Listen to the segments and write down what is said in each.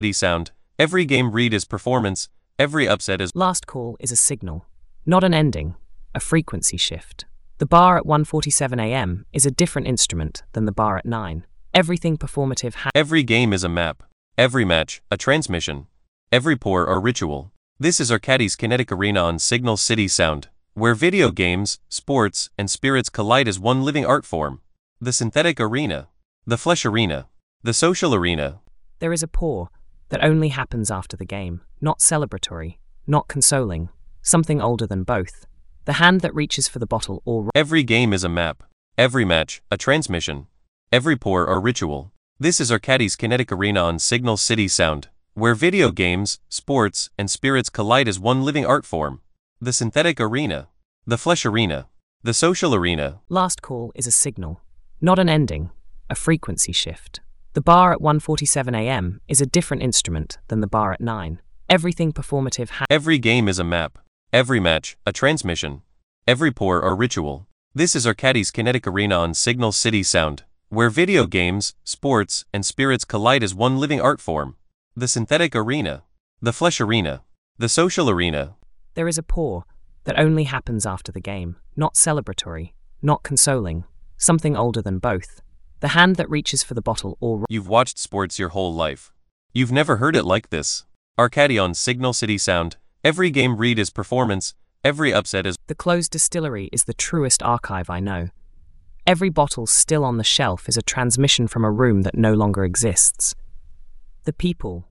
The sound. Every game read is performance, every upset is Last call is a signal, not an ending, a frequency shift. The bar at 1:47 a.m. is a different instrument than the bar at 9. Everything performative every game is a map, every match, a transmission, every pour or ritual. This is Arcadis Kinetic Arena on Signal City Sound, where video games, sports, and spirits collide as one living art form. The synthetic arena, the flesh arena, the social arena. There is a pour that only happens after the game, not celebratory, not consoling, something older than both. The hand that reaches for the bottle or every game is a map, every match, a transmission, every pour or ritual. This is Arcadis Kinetic Arena on Signal City Sound, where video games, sports, and spirits collide as one living art form. The synthetic arena, the flesh arena, the social arena. Last call is a signal, not an ending, a frequency shift. The bar at 1:47 a.m. is a different instrument than the bar at 9. Everything performative every game is a map, every match, a transmission, every pour or ritual. This is Arcadis Kinetic Arena on Signal City Sound, where video games, sports, and spirits collide as one living art form. The synthetic arena, the flesh arena, the social arena. There is a pour that only happens after the game, not celebratory, not consoling, something older than both. The hand that reaches for the bottle or You've watched sports your whole life. You've never heard it like this. Arcadi on Signal City Sound. Every game read is performance, every upset is The closed distillery is the truest archive I know. Every bottle still on the shelf is a transmission from a room that no longer exists. The people.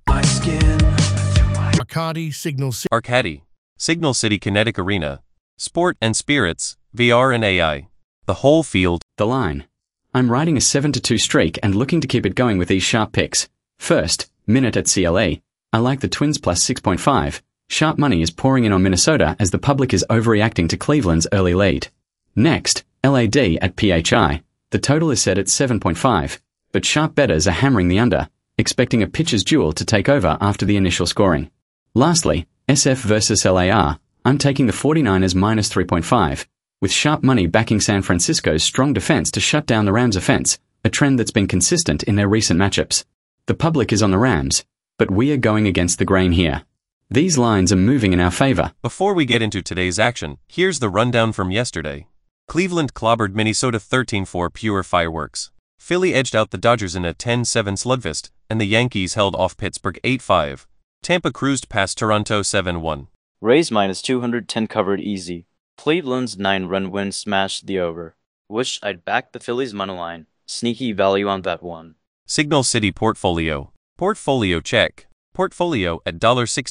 Arcadi Signal City. Arcadi, Signal City Kinetic Arena. Sport and spirits, VR and AI. The whole field. The line. I'm riding a 7-2 streak and looking to keep it going with these sharp picks. First, Minute at CLA. I like the Twins plus 6.5. Sharp money is pouring in on Minnesota as the public is overreacting to Cleveland's early lead. Next, LAD at PHI. The total is set at 7.5, but sharp bettors are hammering the under, expecting a pitcher's duel to take over after the initial scoring. Lastly, SF versus LAR. I'm taking the 49ers minus 3.5, with sharp money backing San Francisco's strong defense to shut down the Rams' offense, a trend that's been consistent in their recent matchups. The public is on the Rams, but we are going against the grain here. These lines are moving in our favor. Before we get into today's action, here's the rundown from yesterday. Cleveland clobbered Minnesota 13-4 pure fireworks. Philly edged out the Dodgers in a 10-7 slugfest, and the Yankees held off Pittsburgh 8-5. Tampa cruised past Toronto 7-1. Rays minus 210 covered easy. Cleveland's 9-run win smashed the over. Wish I'd backed the Phillies moneyline. Sneaky value on that one. Signal City Portfolio. Portfolio check. Portfolio at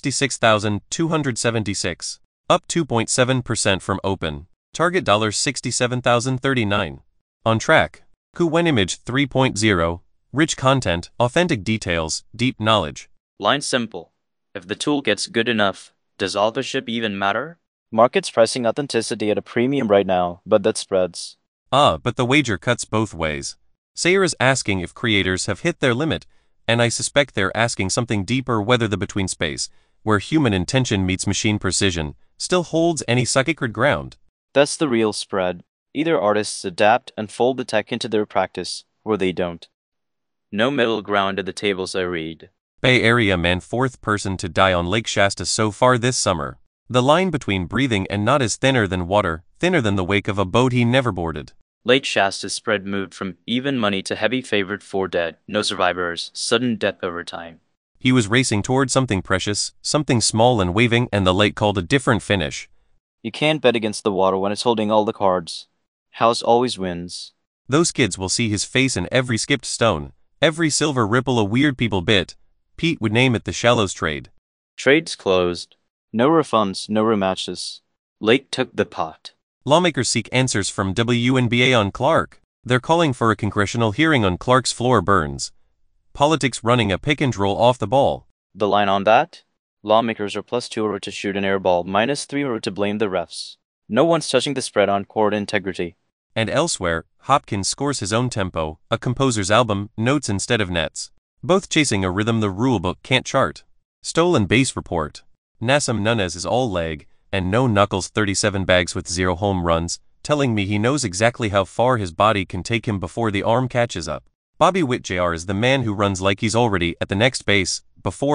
$66,276. Up 2.7% from open. Target $67,039. On track. QWEN Image 3.0. Rich content, authentic details, deep knowledge. Line simple. If the tool gets good enough, does authorship even matter? Market's pricing authenticity at a premium right now, but that spreads. But the wager cuts both ways. Sayer is asking if creators have hit their limit, and I suspect they're asking something deeper whether the between space, where human intention meets machine precision, still holds any sacred ground. That's the real spread. Either artists adapt and fold the tech into their practice, or they don't. No middle ground at the tables I read. Bay Area man fourth person to die on Lake Shasta so far this summer. The line between breathing and not is thinner than water, thinner than the wake of a boat he never boarded. Lake Shasta's spread moved from even money to heavy favorite for dead, no survivors, sudden death over time. He was racing toward something precious, something small and waving, and the lake called a different finish. You can't bet against the water when it's holding all the cards. House always wins. Those kids will see his face in every skipped stone, every silver ripple a weird people bit. Pete would name it the Shallows trade. Trade's closed. No refunds, no rematches. Lake took the pot. Lawmakers seek answers from WNBA on Clark. They're calling for a congressional hearing on Clark's floor burns. Politics running a pick and roll off the ball. The line on that? Lawmakers are plus 2 to shoot an air ball, minus 3 to blame the refs. No one's touching the spread on court integrity. And elsewhere, Hopkins scores his own tempo, a composer's album, notes instead of nets. Both chasing a rhythm the rulebook can't chart. Stolen base report. Nassim Nunez is all leg, and no knuckles 37 bags with 0 home runs, telling me he knows exactly how far his body can take him before the arm catches up. Bobby Witt Jr. is the man who runs like he's already at the next base, before